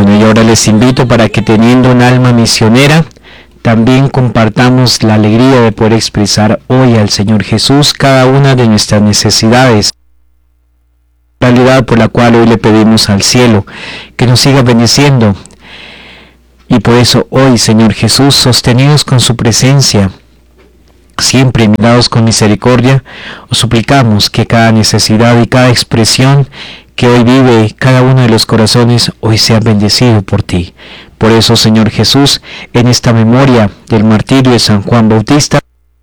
Bueno, y ahora les invito para que, teniendo un alma misionera, también compartamos la alegría de poder expresar hoy al Señor Jesús cada una de nuestras necesidades, realidad por la cual hoy le pedimos al cielo que nos siga bendiciendo. Y por eso hoy, Señor Jesús, sostenidos con su presencia, siempre mirados con misericordia, os suplicamos que cada necesidad y cada expresión que hoy vive cada uno de los corazones hoy sea bendecido por ti. Por eso, Señor Jesús, en esta memoria del martirio de San Juan Bautista,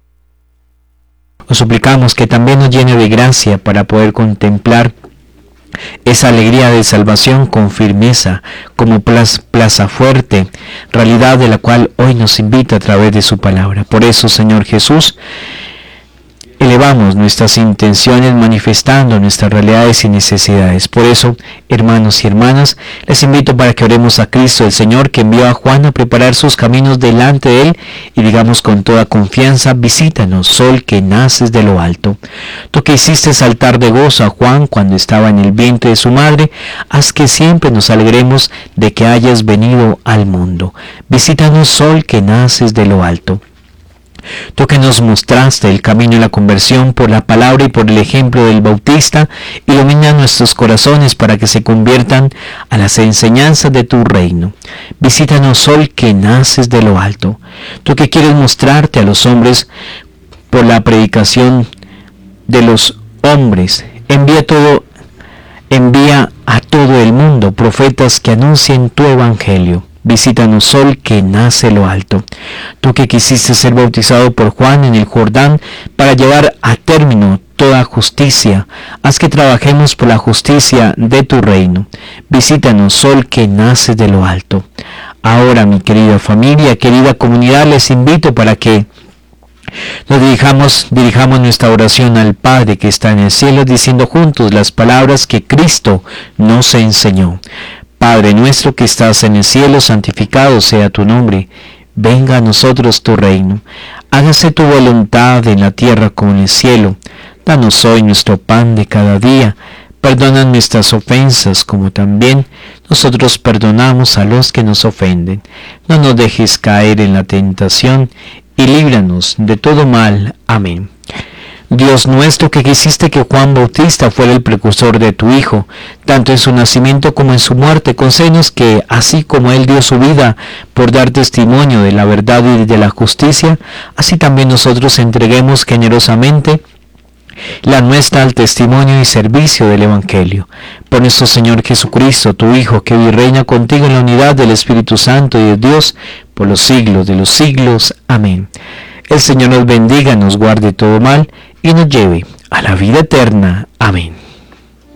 os suplicamos que también nos llene de gracia para poder contemplar esa alegría de salvación con firmeza, como plaza fuerte, realidad de la cual hoy nos invita a través de su palabra. Por eso, Señor Jesús, elevamos nuestras intenciones manifestando nuestras realidades y necesidades. Por eso, hermanos y hermanas, les invito para que oremos a Cristo el Señor, que envió a Juan a preparar sus caminos delante de él, y digamos con toda confianza: visítanos, sol que naces de lo alto. Tú que hiciste saltar de gozo a Juan cuando estaba en el vientre de su madre, haz que siempre nos alegremos de que hayas venido al mundo. Visítanos, sol que naces de lo alto. Tú que nos mostraste el camino de la conversión por la palabra y por el ejemplo del Bautista, ilumina nuestros corazones para que se conviertan a las enseñanzas de tu reino. Visítanos, sol que naces de lo alto. Tú que quieres mostrarte a los hombres por la predicación de los hombres, envía a todo el mundo profetas que anuncien tu evangelio. Visítanos, sol que nace lo alto. Tú que quisiste ser bautizado por Juan en el Jordán para llevar a término toda justicia, haz que trabajemos por la justicia de tu reino. Visítanos, sol que nace de lo alto. Ahora, mi querida familia, querida comunidad, les invito para que nos dirijamos nuestra oración al Padre que está en el cielo, diciendo juntos las palabras que Cristo nos enseñó. Padre nuestro que estás en el cielo, santificado sea tu nombre. Venga a nosotros tu reino. Hágase tu voluntad en la tierra como en el cielo. Danos hoy nuestro pan de cada día. Perdona nuestras ofensas como también nosotros perdonamos a los que nos ofenden. No nos dejes caer en la tentación y líbranos de todo mal. Amén. Dios nuestro, que quisiste que Juan Bautista fuera el precursor de tu Hijo, tanto en su nacimiento como en su muerte, concédenos que, así como Él dio su vida por dar testimonio de la verdad y de la justicia, así también nosotros entreguemos generosamente la nuestra al testimonio y servicio del Evangelio. Por nuestro Señor Jesucristo, tu Hijo, que vive y reina contigo en la unidad del Espíritu Santo y de Dios, por los siglos de los siglos. Amén. El Señor nos bendiga, nos guarde todo mal y nos lleve a la vida eterna. Amén.